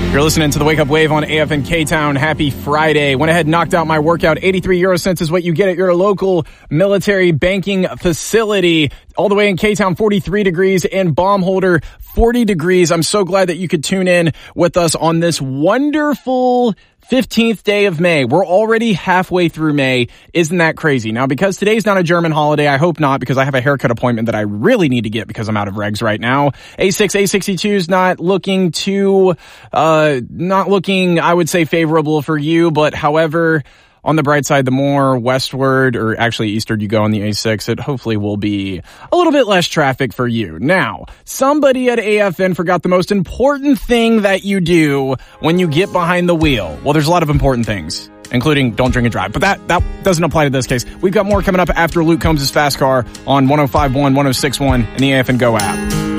You're listening to the Wake Up Wave on AFN K-Town. Happy Friday. Went ahead and knocked out my workout. 83 euro cents is what you get at your local military banking facility. All the way in K-Town, 43 degrees. In Baumholder, 40 degrees. I'm so glad that you could tune in with us on this wonderful 15th day of May. We're already halfway through May. Isn't that crazy? Now, because today's not a German holiday, I hope not, because I have a haircut appointment that I really need to get because I'm out of regs right now. A6, A62's not looking too, I would say, favorable for you, but however, on the bright side, the more westward, or actually eastward you go on the A6, it hopefully will be a little bit less traffic for you. Now, somebody at AFN forgot the most important thing that you do when you get behind the wheel. Well, there's a lot of important things, including don't drink and drive. But that doesn't apply to this case. We've got more coming up after Luke Combs' Fast Car on 105.1, 106.1, and the AFN Go app.